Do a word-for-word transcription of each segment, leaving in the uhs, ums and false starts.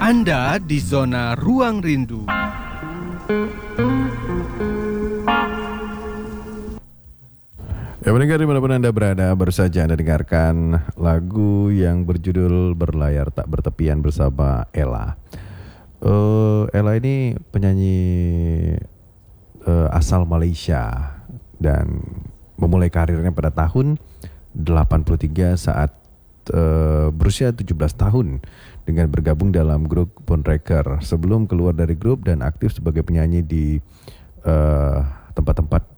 Anda di zona ruang rindu. Ya, pendengar dimanapun Anda berada, baru saja Anda dengarkan lagu yang berjudul Berlayar Tak Bertepian bersama Ella. Uh, Ella ini penyanyi uh, asal Malaysia dan memulai karirnya pada tahun delapan puluh tiga saat uh, berusia tujuh belas tahun dengan bergabung dalam grup Bonreker sebelum keluar dari grup dan aktif sebagai penyanyi di uh, tempat-tempat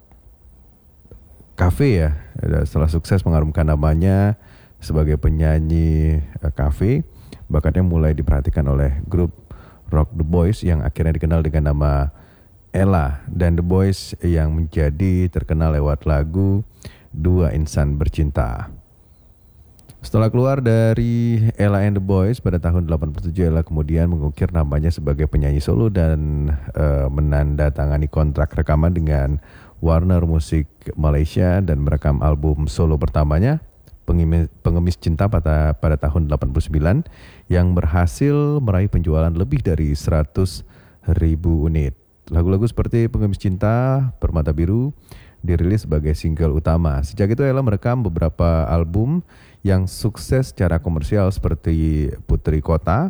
kafe ya. Setelah sukses mengharumkan namanya sebagai penyanyi uh, kafe, bakatnya mulai diperhatikan oleh grup rock The Boys yang akhirnya dikenal dengan nama Ella, dan The Boys yang menjadi terkenal lewat lagu Dua Insan Bercinta. Setelah keluar dari Ella and The Boys pada tahun delapan puluh tujuh, Ella kemudian mengukir namanya sebagai penyanyi solo dan uh, menandatangani kontrak rekaman dengan Warner Music Malaysia dan merekam album solo pertamanya Pengemis, Pengemis Cinta pada, pada tahun delapan puluh sembilan yang berhasil meraih penjualan lebih dari seratus ribu unit. Lagu-lagu seperti Pengemis Cinta, Permata Biru dirilis sebagai single utama. Sejak itu Ella merekam beberapa album yang sukses secara komersial seperti Putri Kota.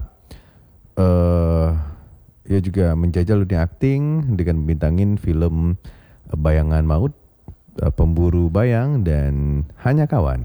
Uh, ia juga menjajal dunia akting dengan membintangin film Bayangan Maut, Pemburu Bayang, dan Hanya Kawan.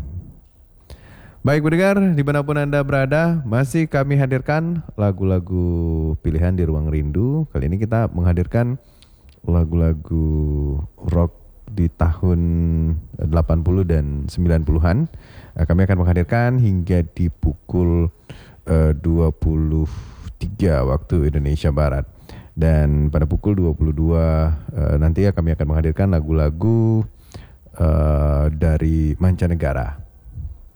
Baik pendengar, dimanapun Anda berada, masih kami hadirkan lagu-lagu pilihan di Ruang Rindu. Kali ini kita menghadirkan lagu-lagu rock di tahun delapan puluh dan sembilan puluhan. Kami akan menghadirkan hingga di pukul uh, dua puluh tiga waktu Indonesia Barat. Dan pada pukul dua puluh dua uh, nanti ya kami akan menghadirkan lagu-lagu uh, dari mancanegara.